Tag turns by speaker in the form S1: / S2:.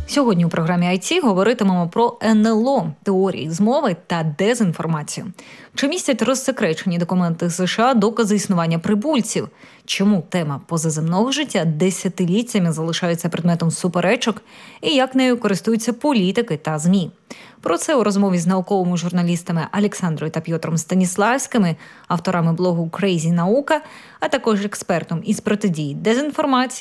S1: Сьогодні у програмі IT говоритимемо про НЛО, теорії змови та дезінформацію. Чи містять розсекречені документи США докази існування прибульців? Чому тема позаземного життя десятиліттями залишається предметом суперечок? І як нею користуються політики та ЗМІ? Про це у розмові з науковими журналістами Олександрою та П'єтром Станіславськими, авторами блогу «Crazy Наука», а також експертом із протидії дезінформації